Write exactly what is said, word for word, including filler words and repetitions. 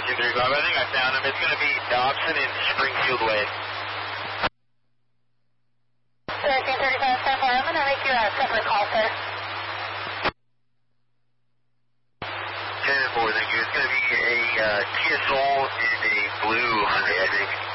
two three five, I think I found him. It's going to be Dobson and Springfield Way. thirteen thirty-five, ten four, I'm going to make you a separate call, sir. ten four, thank you. It's going to be a uh, Kia Soul in a blue Hyundai, I think.